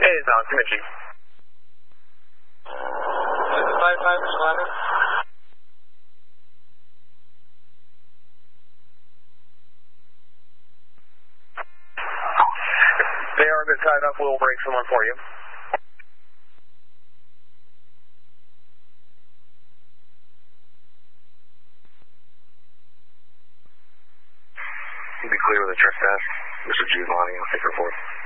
Hey, it's Alex Mitchie. 55 responding. They are a bit tied up. We'll bring someone for you. Be clear with the trespass. Mr. Giovanni, I'll take report.